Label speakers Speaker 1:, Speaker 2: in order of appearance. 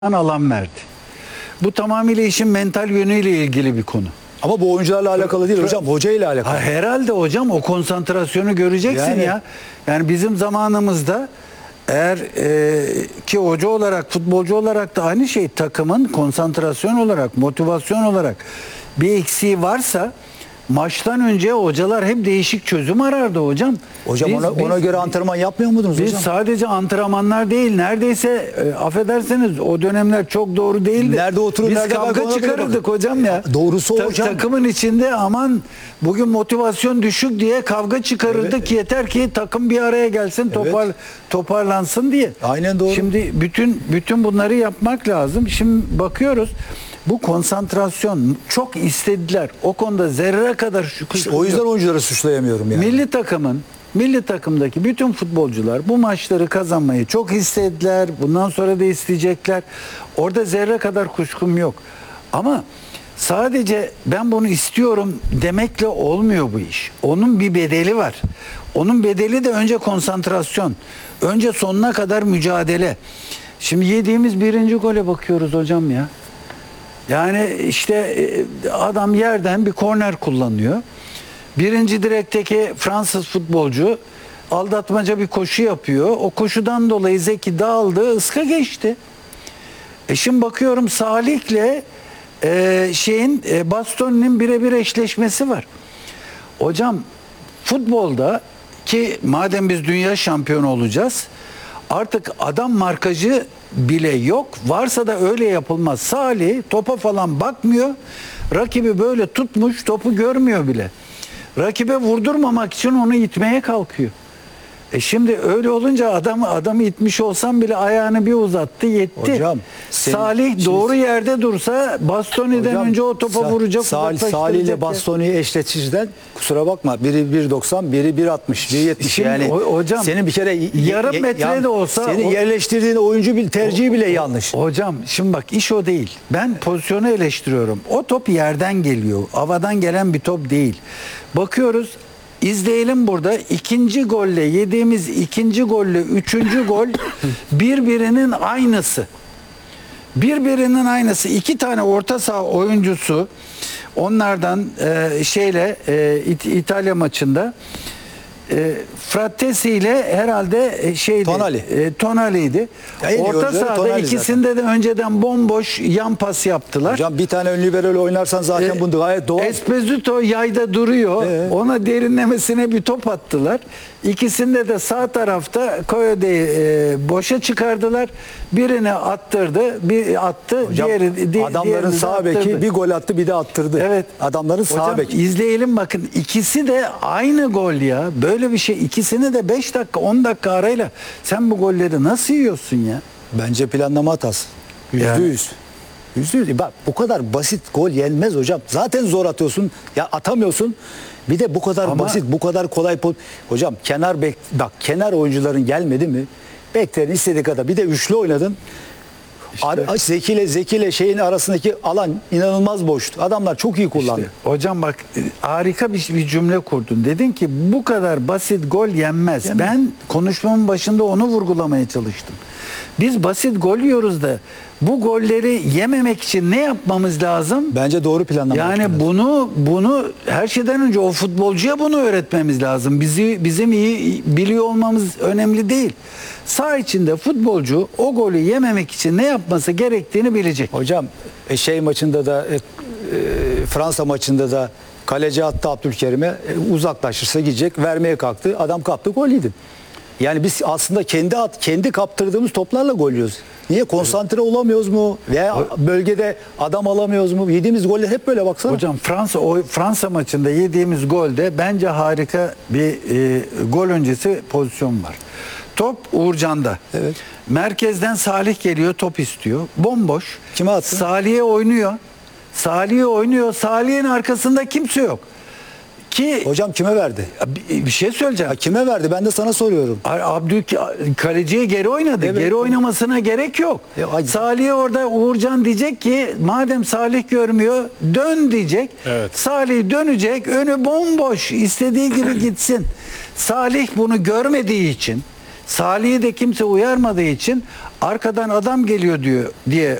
Speaker 1: alan verdi. Bu tamamıyla işin mental yönüyle ilgili bir konu.
Speaker 2: Ama bu oyuncularla alakalı değil hocam. Hoca ile alakalı.
Speaker 1: Herhalde hocam o konsantrasyonu göreceksin
Speaker 2: Yani.
Speaker 1: ya. Yani bizim zamanımızda eğer ki hoca olarak, futbolcu olarak da aynı şey, takımın konsantrasyon olarak, motivasyon olarak bir eksiği varsa maçtan önce hocalar hep değişik çözüm arardı hocam.
Speaker 2: Hocam
Speaker 1: Biz-
Speaker 2: ona
Speaker 1: biz-
Speaker 2: göre antrenman yapmıyor muydunuz
Speaker 1: Biz
Speaker 2: hocam?
Speaker 1: sadece antrenmanlar değil, neredeyse affedersiniz o dönemler çok doğru değildi.
Speaker 2: Nerede oturur,
Speaker 1: biz
Speaker 2: nerede
Speaker 1: kavga
Speaker 2: kalkar, ona göre
Speaker 1: çıkarırdık
Speaker 2: bakın.
Speaker 1: hocam ya.
Speaker 2: Doğrusu o hocam.
Speaker 1: Takımın içinde aman bugün motivasyon düşük diye kavga çıkarırdık. Yeter ki takım bir araya gelsin, toparlansın diye.
Speaker 2: Aynen doğru.
Speaker 1: Şimdi bütün bunları yapmak lazım. Şimdi bakıyoruz. Bu konsantrasyon çok istediler. O konuda zerre kadar
Speaker 2: İşte o yüzden oyuncuları suçlayamıyorum yani.
Speaker 1: Milli takımdaki bütün futbolcular bu maçları kazanmayı çok istediler. Bundan sonra da isteyecekler. Orada zerre kadar kuşkum yok. Ama sadece ben bunu istiyorum demekle olmuyor bu iş. Onun bir bedeli var. Onun bedeli de önce konsantrasyon. Önce sonuna kadar mücadele. Şimdi yediğimiz birinci gole bakıyoruz hocam ya. Yani işte adam yerden bir korner kullanıyor. Birinci direkteki Fransız futbolcu aldatmaca bir koşu yapıyor. O koşudan dolayı Zeki dağıldı, ıska geçti. Şimdi bakıyorum Salih'le Bastoni'nin birebir eşleşmesi var. Hocam futbolda ki madem biz dünya şampiyonu olacağız, artık adam markajı bile yok. Varsa da öyle yapılmaz. Salih topa falan bakmıyor. Rakibi böyle tutmuş, topu görmüyor bile. Rakibe vurdurmamak için onu itmeye kalkıyor. Şimdi öyle olunca adamı itmiş olsam bile ayağını bir uzattı, yetti.
Speaker 2: Hocam,
Speaker 1: Salih doğru yerde dursa Bastoni'den
Speaker 2: Hocam,
Speaker 1: önce o topa vuracak,
Speaker 2: Salih ile Bastoni'yi eşleticiden kusura bakma. Biri 1.90, biri 1.60, 1.70
Speaker 1: Şimdi
Speaker 2: yani.
Speaker 1: hocam,
Speaker 2: senin bir kere
Speaker 1: yarım metre de olsa
Speaker 2: senin yerleştirdiğin oyuncu tercihi bile yanlış.
Speaker 1: Hocam şimdi bak iş o değil. Ben pozisyonu eleştiriyorum. O top yerden geliyor. Havadan gelen bir top değil. Bakıyoruz. İzleyelim burada ikinci golle yediğimiz ikinci golle üçüncü gol birbirinin aynısı. Birbirinin aynısı. İki tane orta saha oyuncusu onlardan İtalya maçında Frattesi ile herhalde Tonali'ydi. Orta sahada ikisinde de önceden bomboş yan pas yaptılar.
Speaker 2: Hocam bir tane ön libero oynarsan zaten bunu gayet doğal.
Speaker 1: Esposito yayda duruyor. Ona derinlemesine bir top attılar. İkisinde de sağ tarafta Koyode'yi boşa çıkardılar. Birini attırdı, bir attı.
Speaker 2: Hocam, adamların sağ beki bir gol attı, bir de attırdı.
Speaker 1: Evet.
Speaker 2: Adamların sağ beki.
Speaker 1: İzleyelim bakın. İkisi de aynı gol ya. Böyle bir şey. İkisini de 5 dakika 10 dakika arayla sen bu golleri nasıl yiyorsun ya?
Speaker 2: Bence planlama hatası. %100. %100. Bak bu kadar basit gol yenmez hocam. Zaten zor atıyorsun. Ya atamıyorsun. Bir de bu kadar basit, bu kadar kolay. Hocam kenar oyuncuların gelmedi mi? Beklerin istediği kadar. Bir de üçlü oynadın. Zeki ile şeyin arasındaki alan inanılmaz boştu. Adamlar çok iyi kullandı.
Speaker 1: Hocam bak harika bir cümle kurdun. Dedin ki bu kadar basit gol yenmez. Ben konuşmamın başında onu vurgulamaya çalıştım. Biz basit gol yiyoruz da bu golleri yememek için ne yapmamız lazım?
Speaker 2: Bence doğru planlama.
Speaker 1: Yani bunu her şeyden önce o futbolcuya bunu öğretmemiz lazım. Bizim iyi biliyor olmamız önemli değil. Saha içinde futbolcu o golü yememek için ne yapması gerektiğini bilecek.
Speaker 2: Hocam maçında da Fransa maçında da kaleci attı Abdülkerim'e, uzaklaşırsa gidecek, vermeye kalktı. Adam kaptı, gol yedi. Yani biz aslında kendi kaptırdığımız toplarla gol yiyoruz. Niye? Konsantre olamıyoruz mu? Veya bölgede adam alamıyoruz mu? Yediğimiz goller hep böyle baksana.
Speaker 1: Hocam Fransa maçında yediğimiz golde bence harika bir gol öncesi pozisyon var. Top Uğurcan'da.
Speaker 2: Evet.
Speaker 1: Merkezden Salih geliyor, top istiyor. Bomboş.
Speaker 2: Kime attı?
Speaker 1: Salih'e oynuyor. Salih'in arkasında kimse yok. Ki
Speaker 2: Hocam kime verdi?
Speaker 1: bir şey söyleyeceğim.
Speaker 2: Kime verdi? Ben de sana soruyorum.
Speaker 1: Kaleciye geri oynadı.
Speaker 2: Evet.
Speaker 1: Geri oynamasına gerek yok. Salih'e orada Uğurcan diyecek ki madem Salih görmüyor dön diyecek.
Speaker 3: Evet.
Speaker 1: Salih dönecek. Önü bomboş. İstediği gibi gitsin. Salih bunu görmediği için, Salih'i de kimse uyarmadığı için arkadan adam geliyor diyor diye